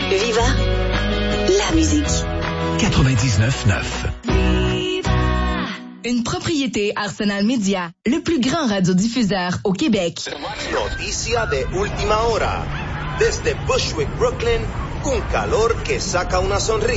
Viva la musique. 99.9. Une propriété Arsenal Media, le plus grand radiodiffuseur au Québec. Noticia de última hora. Desde Bushwick, Brooklyn, un calor que saca una sonrisa.